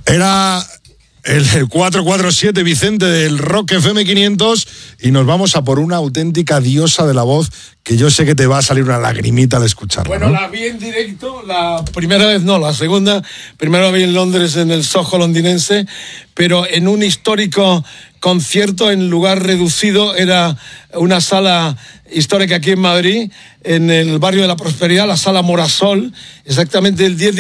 Era el 447 Vicente del Rock FM 500 y nos vamos a por una auténtica diosa de la voz que yo sé que te va a salir una lagrimita al escucharla. Bueno, ¿no? La vi en directo, la primera vez no, la segunda, primero la vi en Londres en el Soho londinense, pero en un histórico concierto en lugar reducido, era una sala histórica aquí en Madrid, en el barrio de la Prosperidad, la Sala Morasol, exactamente el 10 de